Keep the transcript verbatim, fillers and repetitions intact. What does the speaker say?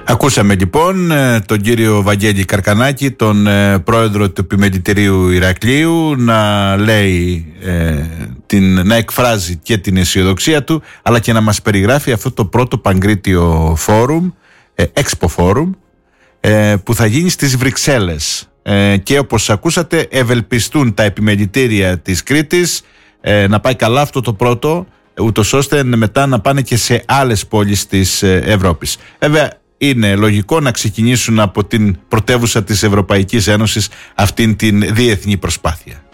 Ακούσαμε λοιπόν τον κύριο Βαγγέλη Καρκανάκη, τον πρόεδρο του Επιμελητηρίου Ηρακλείου, να λέει, ε, την, να εκφράζει και την αισιοδοξία του, αλλά και να μας περιγράφει αυτό το πρώτο Παγκρίτιο Φόρουμ, ε, Expo Forum, ε, που θα γίνει στις Βρυξέλλες. Ε, και όπως ακούσατε, ευελπιστούν τα επιμελητήρια της Κρήτης ε, να πάει καλά αυτό το πρώτο, ούτως ώστε μετά να πάνε και σε άλλες πόλεις της Ευρώπης. Βέβαια, είναι λογικό να ξεκινήσουν από την πρωτεύουσα της Ευρωπαϊκής Ένωσης αυτήν την διεθνή προσπάθεια.